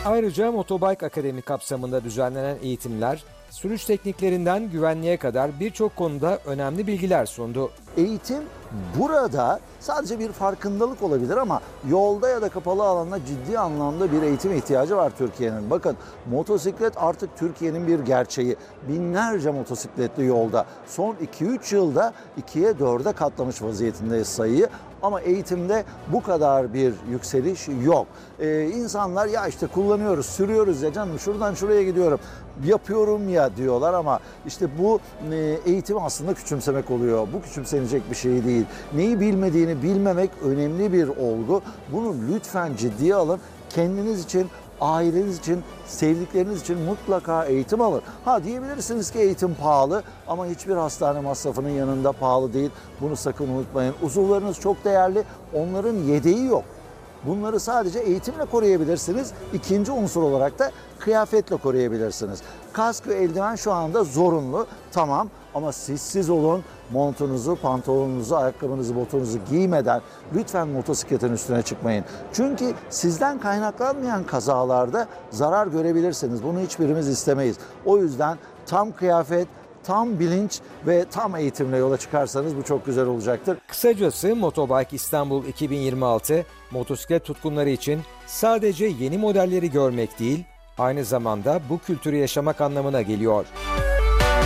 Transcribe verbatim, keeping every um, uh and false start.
Ayrıca Motobike Akademi kapsamında düzenlenen eğitimler, sürüş tekniklerinden güvenliğe kadar birçok konuda önemli bilgiler sundu. Eğitim burada sadece bir farkındalık olabilir ama yolda ya da kapalı alanda ciddi anlamda bir eğitim ihtiyacı var Türkiye'nin. Bakın, motosiklet artık Türkiye'nin bir gerçeği. Binlerce motosikletli yolda. Son iki üç yılda ikiye dörde katlamış vaziyetindeyiz sayıyı. Ama eğitimde bu kadar bir yükseliş yok. Ee, insanlar ya işte kullanıyoruz, sürüyoruz ya canım, şuradan şuraya gidiyorum, yapıyorum ya diyorlar ama işte bu e, eğitimi aslında küçümsemek oluyor. Bu küçümsenecek bir şey değil. Neyi bilmediğini bilmemek önemli bir olgu. Bunu lütfen ciddiye alın. Kendiniz için, aileniz için, sevdikleriniz için mutlaka eğitim alın. Ha, diyebilirsiniz ki eğitim pahalı ama hiçbir hastane masrafının yanında pahalı değil. Bunu sakın unutmayın. Uzuvlarınız çok değerli, onların yedeği yok. Bunları sadece eğitimle koruyabilirsiniz. İkinci unsur olarak da kıyafetle koruyabilirsiniz. Kask ve eldiven şu anda zorunlu, tamam, ama siz siz olun, montunuzu, pantolonunuzu, ayakkabınızı, botunuzu giymeden lütfen motosikletin üstüne çıkmayın. Çünkü sizden kaynaklanmayan kazalarda zarar görebilirsiniz. Bunu hiçbirimiz istemeyiz. O yüzden tam kıyafet, tam bilinç ve tam eğitimle yola çıkarsanız bu çok güzel olacaktır. Kısacası Motobike İstanbul iki bin yirmi altı motosiklet tutkunları için sadece yeni modelleri görmek değil, aynı zamanda bu kültürü yaşamak anlamına geliyor.